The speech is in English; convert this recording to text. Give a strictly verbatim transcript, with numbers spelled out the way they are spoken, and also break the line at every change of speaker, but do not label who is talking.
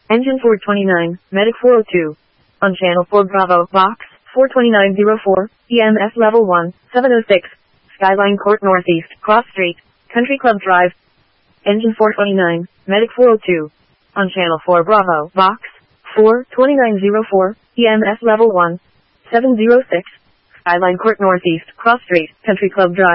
Engine four twenty-nine, Medic four oh two. On channel four Bravo, box, four twenty-nine oh four, E M S level one, seven oh six. Skyline Court Northeast, Cross Street, Country Club Drive. Engine four twenty-nine, Medic four oh two. On channel four Bravo, box, four twenty-nine oh four, E M S level one, seven oh six. Skyline Court Northeast, Cross Street, Country Club Drive.